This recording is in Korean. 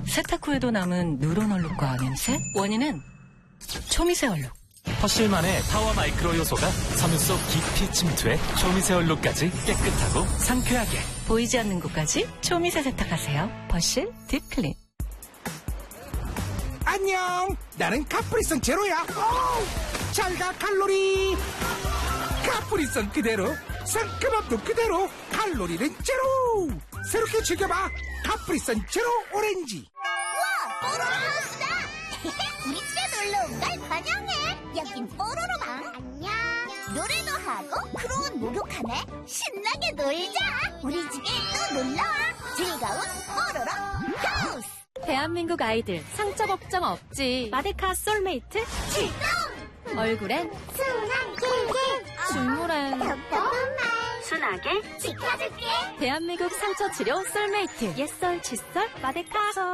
세탁 후에도 남은 누런 얼룩과 냄새? 원인은 초미세 얼룩. 퍼실만의 파워 마이크로 요소가 섬유 속 깊이 침투해 초미세 얼룩까지 깨끗하고 상쾌하게. 보이지 않는 곳까지 초미세 세탁하세요. 퍼실 딥클린. 안녕, 나는 카프리선 제로야. 잘가 칼로리. 카프리선 그대로, 상큼함도 그대로, 칼로리는 제로. 새롭게 즐겨봐, 카프리선 제로 오렌지. 우와, 뽀로로 하우스다. 우리 집에 놀러온 걸 환영해. 여긴 뽀로로방. 안녕. 노래도 하고 크로운 목욕하네. 신나게 놀자. 우리 집에 또 놀러와. 즐거운 뽀로로 하우스. 대한민국 아이들 상처 걱정 없지. 마데카 솔메이트 출동. 얼굴엔 순한 길길. 중물엔 톡톡한 말. 순하게 지켜줄게. 대한민국 상처 치료 솔메이트 옛설 칫솔 마데카.